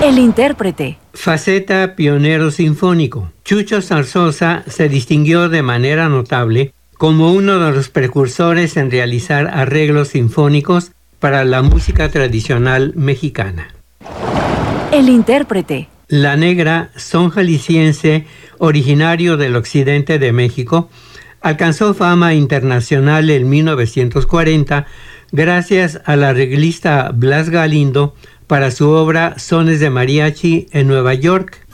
El intérprete. Faceta pionero sinfónico. Chucho Zarzosa se distinguió de manera notable como uno de los precursores en realizar arreglos sinfónicos para la música tradicional mexicana. El intérprete. La Negra, son jalisciense, originario del occidente de México, alcanzó fama internacional en 1940 gracias al arreglista Blas Galindo para su obra Sones de Mariachi en Nueva York.